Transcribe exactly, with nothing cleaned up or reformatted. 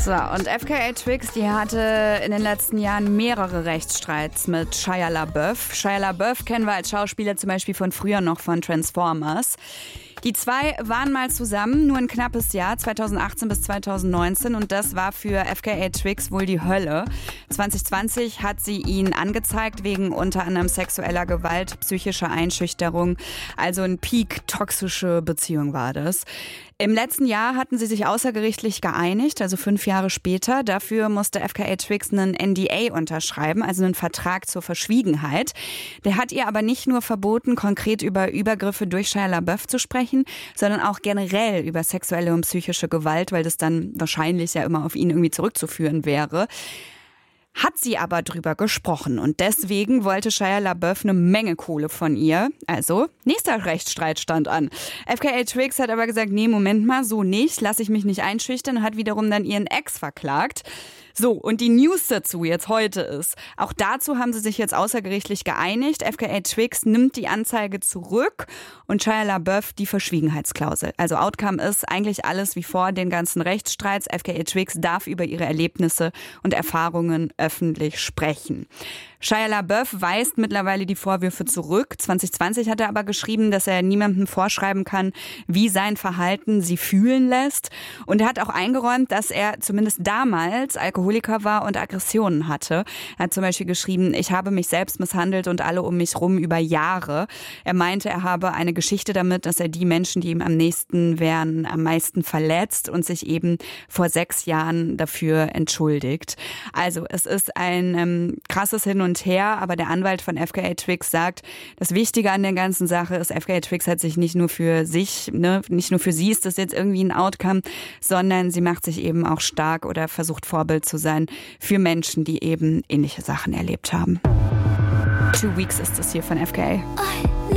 So, und F K A Twigs, die hatte in den letzten Jahren mehrere Rechtsstreits mit Shia LaBeouf. Shia LaBeouf kennen wir als Schauspieler zum Beispiel von früher noch von Transformers. Die zwei waren mal zusammen, nur ein knappes Jahr, zweitausendachtzehn bis zweitausendneunzehn, und das war für F K A Twigs wohl die Hölle. zwanzig zwanzig hat sie ihn angezeigt wegen unter anderem sexueller Gewalt, psychischer Einschüchterung, also ein Peak toxische Beziehung war das. Im letzten Jahr hatten sie sich außergerichtlich geeinigt, also fünf Jahre später. Dafür musste F K A Twigs einen N D A unterschreiben, also einen Vertrag zur Verschwiegenheit. Der hat ihr aber nicht nur verboten, konkret über Übergriffe durch Shia LaBeouf zu sprechen, sondern auch generell über sexuelle und psychische Gewalt, weil das dann wahrscheinlich ja immer auf ihn irgendwie zurückzuführen wäre. Hat sie aber drüber gesprochen und deswegen wollte Shia LaBeouf eine Menge Kohle von ihr. Also, nächster Rechtsstreit stand an. F K A Twigs hat aber gesagt, nee, Moment mal, so nicht, lass ich mich nicht einschüchtern, hat wiederum dann ihren Ex verklagt. So, und die News dazu jetzt heute ist, auch dazu haben sie sich jetzt außergerichtlich geeinigt. F K A Twigs nimmt die Anzeige zurück und Shia LaBeouf die Verschwiegenheitsklausel. Also Outcome ist eigentlich alles wie vor den ganzen Rechtsstreits. F K A Twigs darf über ihre Erlebnisse und Erfahrungen öffentlich sprechen. Shia LaBeouf weist mittlerweile die Vorwürfe zurück. zwanzig zwanzig hat er aber geschrieben, dass er niemandem vorschreiben kann, wie sein Verhalten sie fühlen lässt. Und er hat auch eingeräumt, dass er zumindest damals Alkoholiker war und Aggressionen hatte. Er hat zum Beispiel geschrieben, ich habe mich selbst misshandelt und alle um mich rum über Jahre. Er meinte, er habe eine Geschichte damit, dass er die Menschen, die ihm am nächsten wären, am meisten verletzt und sich eben vor sechs Jahren dafür entschuldigt. Also es ist ein ähm, krasses Hin und her, aber der Anwalt von F K A Twigs sagt, das Wichtige an der ganzen Sache ist, F K A Twigs hat sich nicht nur für sich, ne, nicht nur für sie ist das jetzt irgendwie ein Outcome, sondern sie macht sich eben auch stark oder versucht Vorbild zu sein für Menschen, die eben ähnliche Sachen erlebt haben. Two Weeks ist das hier von F K A.